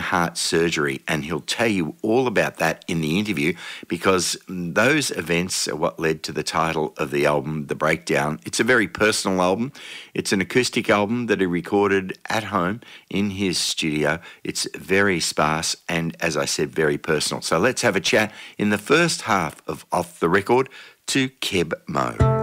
heart surgery, and he'll tell you all about that in the interview, because those events are what led to the title of the album, The Breakdown. It's a very personal album. It's an acoustic album that he recorded at home in his studio. It's very sparse and, as I said, very personal. So let's have a chat in the first half of Off the Record to Keb Mo.